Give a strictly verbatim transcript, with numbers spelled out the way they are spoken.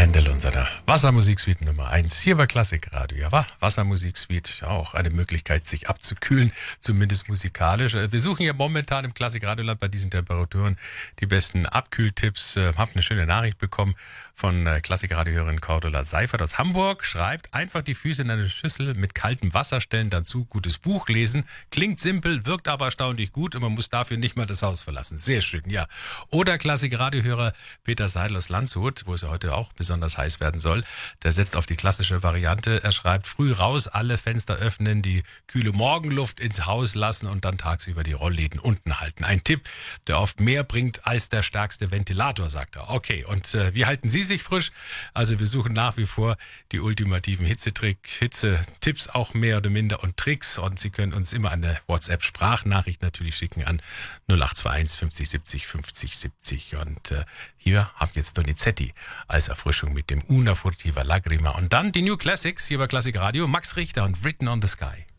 Händel unserer Wassermusiksuite Nummer eins hier bei Klassikradio. Ja, wa? Wassermusiksuite, auch eine Möglichkeit, sich abzukühlen, zumindest musikalisch. Wir suchen ja momentan im Klassikradioland bei diesen Temperaturen die besten Abkühltipps. Ich habe eine schöne Nachricht bekommen von Klassikradiohörerin Cordula Seifert aus Hamburg. Schreibt, einfach die Füße in eine Schüssel mit kaltem Wasser stellen, dazu gutes Buch lesen. Klingt simpel, wirkt aber erstaunlich gut und man muss dafür nicht mal das Haus verlassen. Sehr schön, ja. Oder Klassikradiohörer Peter Seidel aus Landshut, wo es ja heute auch besonders heiß werden soll. Der setzt auf die klassische Variante. Er schreibt, früh raus, alle Fenster öffnen, die kühle Morgenluft ins Haus lassen und dann tagsüber die Rollläden unten halten. Ein Tipp, der oft mehr bringt als der stärkste Ventilator, sagt er. Okay, und äh, wie halten Sie sich frisch? Also wir suchen nach wie vor die ultimativen Hitzetrick, Hitze-Tipps auch mehr oder minder und Tricks. Und Sie können uns immer eine WhatsApp-Sprachnachricht natürlich schicken an null acht zwei eins fünfzig siebzig fünfzig siebzig. Und äh, hier haben jetzt Donizetti als Erfrischung mit dem Una Furtiva Lagrima. Und dann die New Classics hier bei Klassik Radio. Max Richter und Written on the Sky.